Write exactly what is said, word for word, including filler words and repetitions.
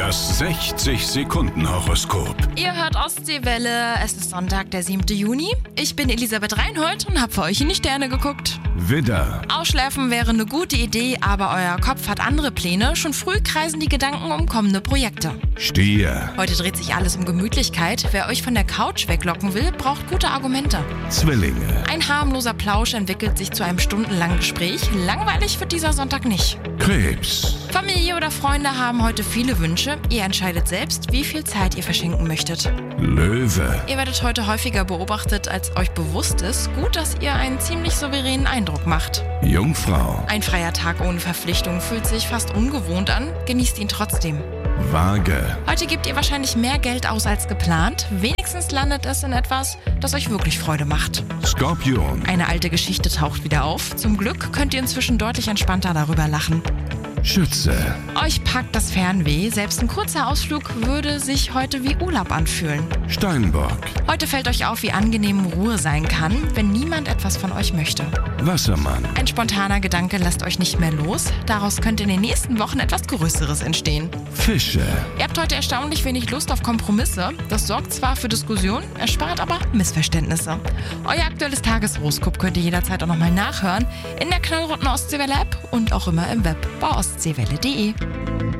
Das sechzig-Sekunden-Horoskop. Ihr hört Ostseewelle, es ist Sonntag, der siebte Juni. Ich bin Elisabeth Reinhold und habe für euch in die Sterne geguckt. Widder, Ausschlafen wäre eine gute Idee, aber euer Kopf hat andere Pläne. Schon früh kreisen die Gedanken um kommende Projekte. Stier, Heute dreht sich alles um Gemütlichkeit. Wer euch von der Couch weglocken will, braucht gute Argumente. Zwillinge, Ein harmloser Plausch entwickelt sich zu einem stundenlangen Gespräch. Langweilig wird dieser Sonntag nicht. Krebs, Familie oder Freunde haben heute viele Wünsche. Ihr entscheidet selbst, wie viel Zeit ihr verschenken möchtet. Löwe, Ihr werdet heute häufiger beobachtet, als euch bewusst ist. Gut, dass ihr einen ziemlich souveränen Eindruck macht. Jungfrau, Ein freier Tag ohne Verpflichtung fühlt sich fast ungewohnt an. Genießt ihn trotzdem. Waage, Heute gebt ihr wahrscheinlich mehr Geld aus als geplant. Wenigstens landet es in etwas, das euch wirklich Freude macht. Skorpion, Eine alte Geschichte taucht wieder auf. Zum Glück könnt ihr inzwischen deutlich entspannter darüber lachen. Schütze, Euch packt das Fernweh. Selbst ein kurzer Ausflug würde sich heute wie Urlaub anfühlen. Steinbock, Heute fällt euch auf, wie angenehm Ruhe sein kann, wenn niemand etwas von euch möchte. Wassermann, Ein spontaner Gedanke lässt euch nicht mehr los. Daraus könnte in den nächsten Wochen etwas Größeres entstehen. Fische, Ihr habt heute erstaunlich wenig Lust auf Kompromisse. Das sorgt zwar für Diskussionen, erspart aber Missverständnisse. Euer aktuelles Tageshoroskop könnt ihr jederzeit auch nochmal nachhören in der knallroten Ostseewelle-App und auch immer im Web bei ostseewelle punkt de.